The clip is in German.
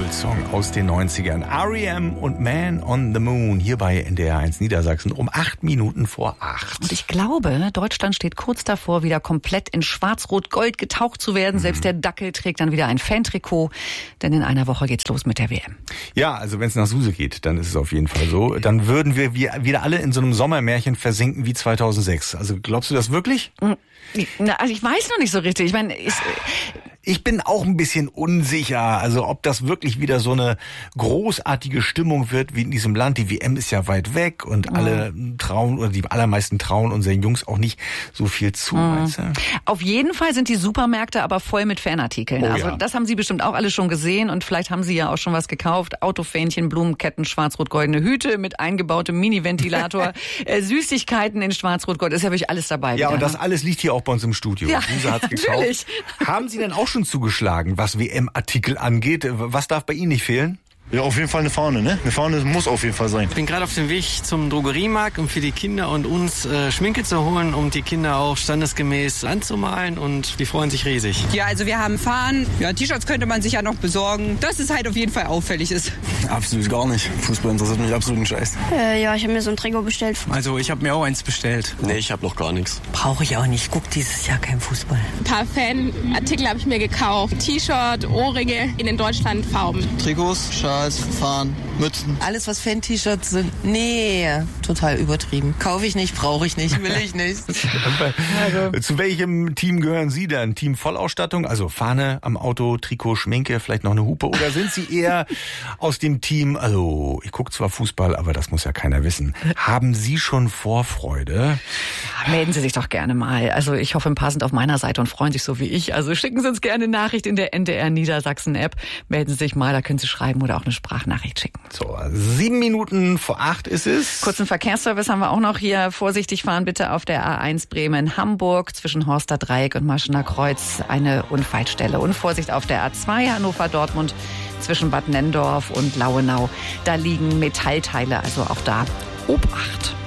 Kultsong aus den 90ern. R.E.M. und Man on the Moon hier bei NDR 1 Niedersachsen um 8 Minuten vor 8. Und ich glaube, Deutschland steht kurz davor, wieder komplett in Schwarz-Rot-Gold getaucht zu werden. Selbst der Dackel trägt dann wieder ein Fantrikot, denn in einer Woche geht's los mit der WM. Ja, also wenn es nach Suse geht, dann ist es auf jeden Fall so. Dann würden wir wieder alle in so einem Sommermärchen versinken wie 2006. Also glaubst du das wirklich? Also ich weiß noch nicht so richtig. Ich meine, ich bin auch ein bisschen unsicher, also ob das wirklich wieder so eine großartige Stimmung wird wie in diesem Land. Die WM ist ja weit weg und alle trauen, oder die allermeisten trauen unseren Jungs auch nicht so viel zu. Weißt du? Auf jeden Fall sind die Supermärkte aber voll mit Fanartikeln. Oh, also ja. Das haben Sie bestimmt auch alle schon gesehen und vielleicht haben Sie ja auch schon was gekauft. Autofähnchen, Blumenketten, schwarz-rot-goldene Hüte mit eingebautem Mini-Ventilator, Süßigkeiten in schwarz-rot-gold. Ist ja wirklich alles dabei. Ja, wieder, und das alles liegt hier auch bei uns im Studio. Ja, Suse hat's gekauft. natürlich. Haben Sie denn auch schon zugeschlagen, was WM-Artikel angeht? Was darf bei Ihnen nicht fehlen? Ja, auf jeden Fall eine Fahne, ne? Eine Fahne muss auf jeden Fall sein. Ich bin gerade auf dem Weg zum Drogeriemarkt, um für die Kinder und uns Schminke zu holen, um die Kinder auch standesgemäß anzumalen und die freuen sich riesig. Ja, also wir haben Fahnen, ja, T-Shirts könnte man sich ja noch besorgen, dass es halt auf jeden Fall auffällig ist. Absolut gar nicht. Fußball interessiert mich absolut einen Scheiß. Ja, ich habe mir so ein Trikot bestellt. Also ich habe mir auch eins bestellt. Nee, ich habe noch gar nichts. Brauche ich auch nicht, guck dieses Jahr kein Fußball. Ein paar Fanartikel habe ich mir gekauft. T-Shirt, Ohrringe in den Deutschlandfarben. Trikots, Schals, Fahnen, Mützen. Alles, was Fan-T-Shirts sind, nee, total übertrieben. Kaufe ich nicht, brauche ich nicht, will ich nicht. Zu welchem Team gehören Sie denn? Team Vollausstattung, also Fahne am Auto, Trikot, Schminke, vielleicht noch eine Hupe? Oder sind Sie eher aus dem Team, also ich gucke zwar Fußball, aber das muss ja keiner wissen. Haben Sie schon Vorfreude? Ja, melden Sie sich doch gerne mal. Also ich hoffe, ein paar sind auf meiner Seite und freuen sich so wie ich. Also schicken Sie uns gerne eine Nachricht in der NDR Niedersachsen App. Melden Sie sich mal, da können Sie schreiben oder auch eine Sprachnachricht schicken. So, 7 Minuten vor 8 ist es. Kurzen Verkehrsservice haben wir auch noch hier. Vorsichtig fahren bitte auf der A1 Bremen-Hamburg zwischen Horster Dreieck und Maschener Kreuz eine Unfallstelle. Und Vorsicht auf der A2 Hannover-Dortmund zwischen Bad Nenndorf und Lauenau. Da liegen Metallteile, also auch da Obacht.